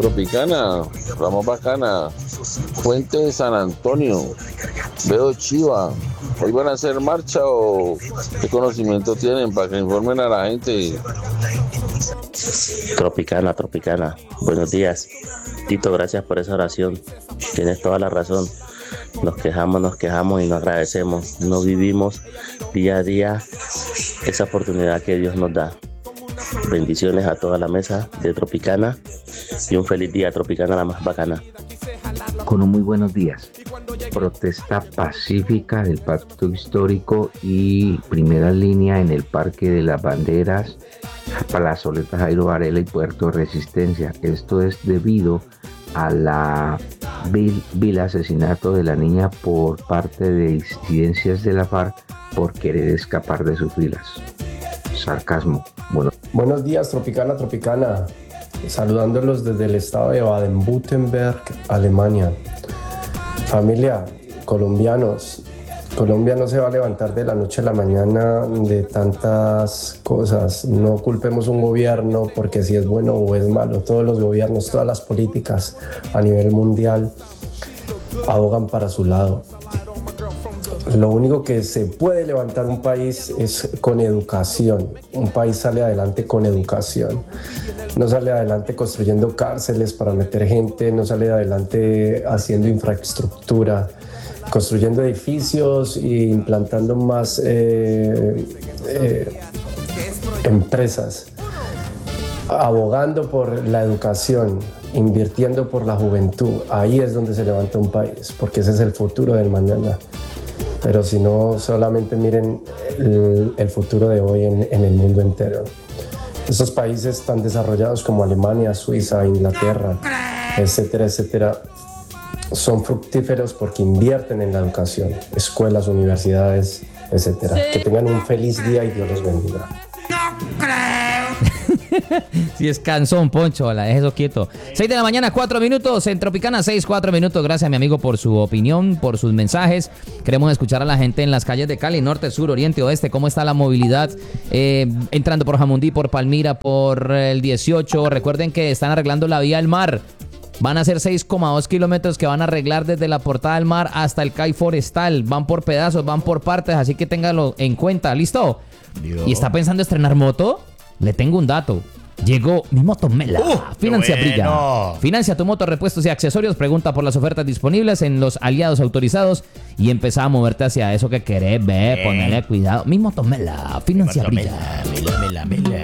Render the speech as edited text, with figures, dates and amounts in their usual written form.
Tropicana, Ramos Bacana, Puente de San Antonio, Veo Chiva. ¿Hoy van a hacer marcha o qué conocimiento tienen para que informen a la gente? Tropicana. Buenos días. Tito, gracias por esa oración. Tienes toda la razón. Nos quejamos y nos agradecemos. No vivimos día a día esa oportunidad que Dios nos da. Bendiciones a toda la mesa de Tropicana y un feliz día, Tropicana, la más bacana. Con un muy buenos días. Protesta pacífica del Pacto Histórico y primera línea en el Parque de las Banderas, Plazoleta Jairo Varela y Puerto Resistencia. Esto es debido a la vil asesinato de la niña por parte de disidencias de la FARC por querer escapar de sus filas. Sarcasmo. Buenos días, Tropicana. Saludándolos desde el estado de Baden-Württemberg, Alemania. Familia, colombianos, Colombia no se va a levantar de la noche a la mañana de tantas cosas. No culpemos un gobierno porque si es bueno o es malo. Todos los gobiernos, todas las políticas a nivel mundial abogan para su lado. Lo único que se puede levantar un país es con educación. Un país sale adelante con educación. No sale adelante construyendo cárceles para meter gente, no sale adelante haciendo infraestructura, construyendo edificios e implantando más empresas, abogando por la educación, invirtiendo por la juventud. Ahí es donde se levanta un país, porque ese es el futuro del mañana. Pero si no, solamente miren el futuro de hoy en el mundo entero. Estos países tan desarrollados como Alemania, Suiza, Inglaterra, etcétera, son fructíferos porque invierten en la educación, escuelas, universidades, etcétera. Que tengan un feliz día y Dios los bendiga. Si es cansón, Poncho, la deje eso quieto. 6 de la mañana, 4 minutos. En Tropicana 6, 4 minutos. Gracias a mi amigo por su opinión, por sus mensajes. Queremos escuchar a la gente en las calles de Cali, norte, sur, oriente, oeste. ¿Cómo está la movilidad? Entrando por Jamundí, por Palmira, por el 18. Recuerden que están arreglando la vía al mar. Van a ser 6,2 kilómetros que van a arreglar desde la Portada del Mar hasta el CAI Forestal. Van por pedazos, van por partes, así que téngalo en cuenta. ¿Listo? Dios. ¿Y está pensando estrenar moto? Le tengo un dato. Llegó mi moto Mela. Financia Brilla. Financia tu moto, repuestos y accesorios. Pregunta por las ofertas disponibles en los aliados autorizados y empezá a moverte hacia eso que querés, ponerle cuidado. Mi moto Mela. Financia Brilla. Mela.